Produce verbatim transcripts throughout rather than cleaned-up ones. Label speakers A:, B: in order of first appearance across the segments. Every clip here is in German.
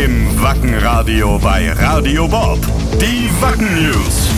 A: im Wacken-Radio bei Radio Bob. Die Wacken News.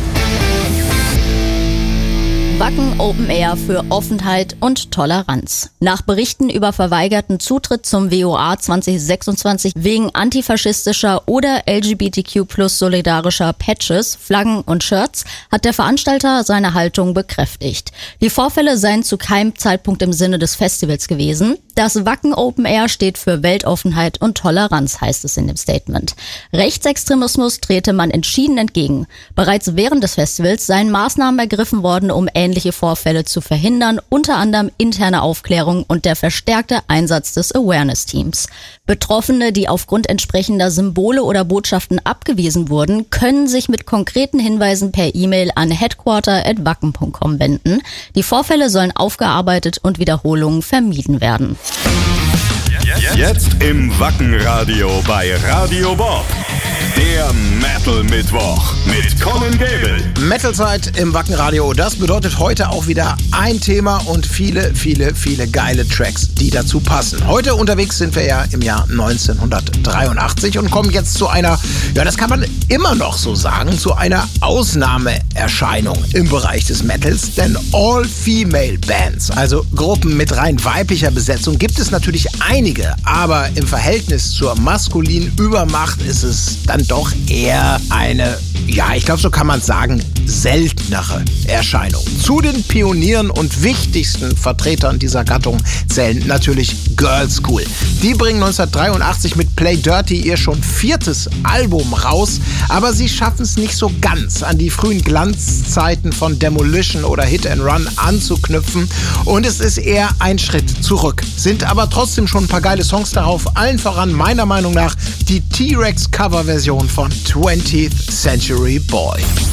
B: Wacken Open Air für Offenheit und Toleranz. Nach Berichten über verweigerten Zutritt zum W O A zwanzig sechsundzwanzig wegen antifaschistischer oder L G B T Q plus solidarischer Patches, Flaggen und Shirts hat der Veranstalter seine Haltung bekräftigt. Die Vorfälle seien zu keinem Zeitpunkt im Sinne des Festivals gewesen. Das Wacken Open Air steht für Weltoffenheit und Toleranz, heißt es in dem Statement. Rechtsextremismus trete man entschieden entgegen. Bereits während des Festivals seien Maßnahmen ergriffen worden, um ähnliche Vorfälle zu verhindern, unter anderem interne Aufklärung und der verstärkte Einsatz des Awareness-Teams. Betroffene, die aufgrund entsprechender Symbole oder Botschaften abgewiesen wurden, können sich mit konkreten Hinweisen per E-Mail an headquarter at wacken punkt com wenden. Die Vorfälle sollen aufgearbeitet und Wiederholungen vermieden werden.
A: Jetzt im Wacken-Radio bei Radio Bob. Der Metal-Mittwoch mit Colin Gable.
C: Metalzeit im Wacken-Radio, das bedeutet heute auch wieder ein Thema und viele, viele, viele geile Tracks, die dazu passen. Heute unterwegs sind wir ja im Jahr neunzehnhundertdreiundachtzig und kommen jetzt zu einer, ja, das kann man immer noch so sagen, zu einer Ausnahmeerscheinung im Bereich des Metals, denn All-Female-Bands, also Gruppen mit rein weiblicher Besetzung, gibt es natürlich einige, aber im Verhältnis zur maskulinen Übermacht ist es dann doch eher eine, ja, ich glaube, so kann man es sagen, seltenere Erscheinung. Zu den Pionieren und wichtigsten Vertretern dieser Gattung zählen natürlich Girlschool. Die bringen neunzehnhundertdreiundachtzig mit Play Dirty ihr schon viertes Album raus, aber sie schaffen es nicht so ganz, an die frühen Glanzzeiten von Demolition oder Hit and Run anzuknüpfen und es ist eher ein Schritt zurück. Sind aber trotzdem schon ein paar geile Songs darauf, allen voran meiner Meinung nach die T-Rex Coverversion von twentieth Century Boy.